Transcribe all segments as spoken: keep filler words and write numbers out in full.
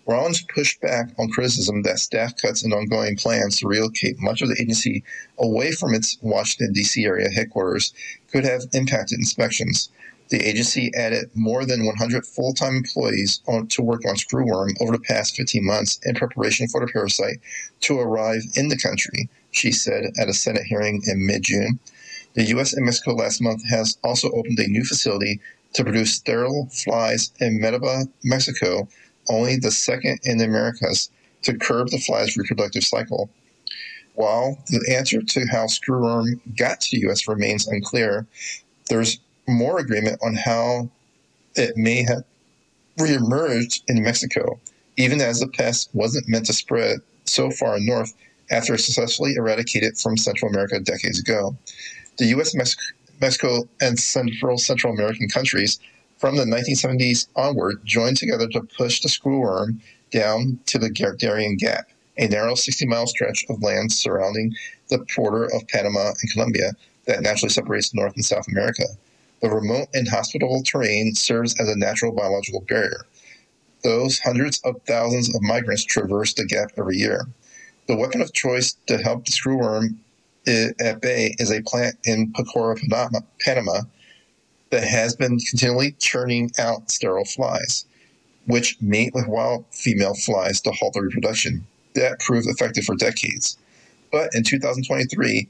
Rollins pushed back on criticism that staff cuts and ongoing plans to relocate much of the agency away from its Washington, D C area headquarters could have impacted inspections. The agency added more than one hundred full-time employees on, to work on screwworm over the past fifteen months in preparation for the parasite to arrive in the country, she said at a Senate hearing in mid-June. The U S and Mexico last month has also opened a new facility to produce sterile flies in Merida, Mexico, only the second in the Americas, to curb the fly's reproductive cycle. While the answer to how screwworm got to the U S remains unclear, there's more agreement on how it may have reemerged in Mexico, even as the pest wasn't meant to spread so far north after successfully eradicated from Central America decades ago. The U S, Mexico, and Central Central American countries from the nineteen seventies onward joined together to push the screwworm down to the Darien Gap, a narrow sixty-mile stretch of land surrounding the border of Panama and Colombia that naturally separates North and South America. The remote and hospitable terrain serves as a natural biological barrier. Those hundreds of thousands of migrants traverse the gap every year. The weapon of choice to help the screwworm at bay is a plant in Pacora, Panama, that has been continually churning out sterile flies, which mate with wild female flies to halt their reproduction. That proved effective for decades. But in two thousand twenty-three,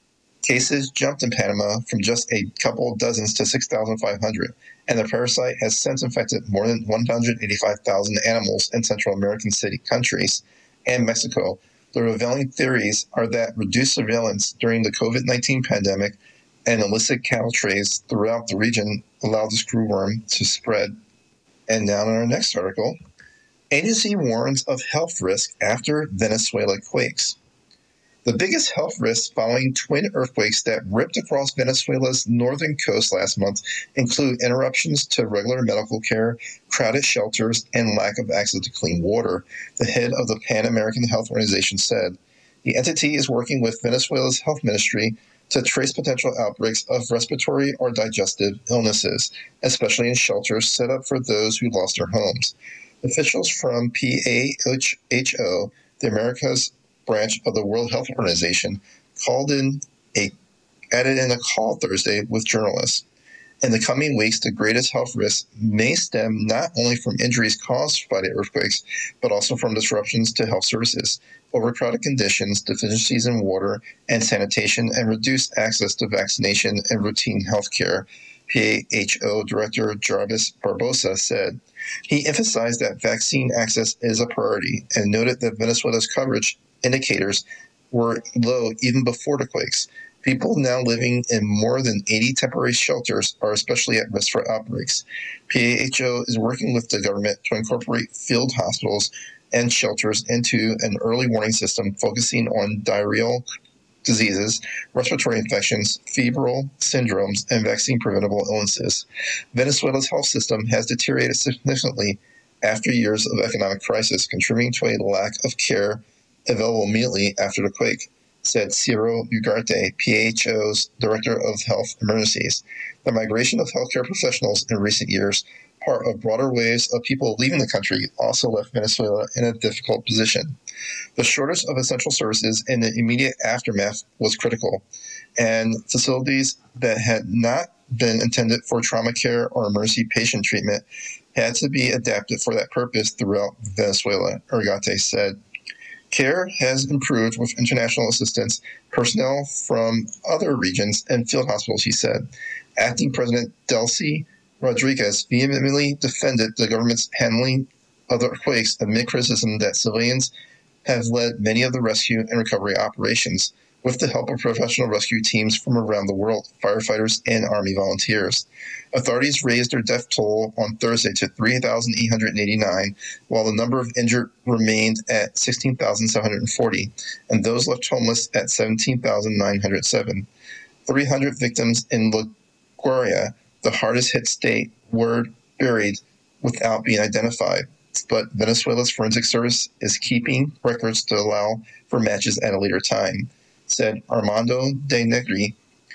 cases jumped in Panama from just a couple of dozens to six thousand five hundred, and the parasite has since infected more than one hundred eighty-five thousand animals in Central American city countries and Mexico. The revealing theories are that reduced surveillance during the COVID nineteen pandemic and illicit cattle trades throughout the region allowed the screwworm to spread. And now in our next article, agency warns of health risk after Venezuela quakes. The biggest health risks following twin earthquakes that ripped across Venezuela's northern coast last month include interruptions to regular medical care, crowded shelters, and lack of access to clean water, the head of the Pan American Health Organization said. The entity is working with Venezuela's health ministry to trace potential outbreaks of respiratory or digestive illnesses, especially in shelters set up for those who lost their homes. Officials from P A H O, the Americas branch of the World Health Organization, called in a added in a call Thursday with journalists. In the coming weeks, the greatest health risks may stem not only from injuries caused by the earthquakes, but also from disruptions to health services, overcrowded conditions, deficiencies in water and sanitation, and reduced access to vaccination and routine health care, P A H O Director Jarvis Barbosa said. He emphasized that vaccine access is a priority and noted that Venezuela's coverage indicators were low even before the quakes. People now living in more than eighty temporary shelters are especially at risk for outbreaks. P A H O is working with the government to incorporate field hospitals and shelters into an early warning system focusing on diarrheal diseases, respiratory infections, febrile syndromes, and vaccine-preventable illnesses. Venezuela's health system has deteriorated significantly after years of economic crisis, contributing to a lack of care available immediately after the quake, said Ciro Ugarte, P A H O's Director of Health Emergencies. The migration of healthcare professionals in recent years, part of broader waves of people leaving the country, also left Venezuela in a difficult position. The shortage of essential services in the immediate aftermath was critical, and facilities that had not been intended for trauma care or emergency patient treatment had to be adapted for that purpose throughout Venezuela, Ugarte said. Care has improved with international assistance, personnel from other regions, and field hospitals, he said. Acting President Delcy Rodriguez vehemently defended the government's handling of the quakes amid criticism that civilians have led many of the rescue and recovery operations, with the help of professional rescue teams from around the world, firefighters, and Army volunteers. Authorities raised their death toll on Thursday to three thousand eight hundred eighty-nine, while the number of injured remained at sixteen thousand seven hundred forty, and those left homeless at seventeen thousand nine hundred seven. three hundred victims in La Guaira, the hardest hit state, were buried without being identified. But Venezuela's forensic service is keeping records to allow for matches at a later time, said Armando de Negri,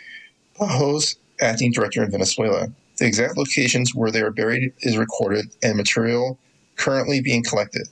Bajo's acting director in Venezuela. The exact locations where they are buried is recorded and material currently being collected.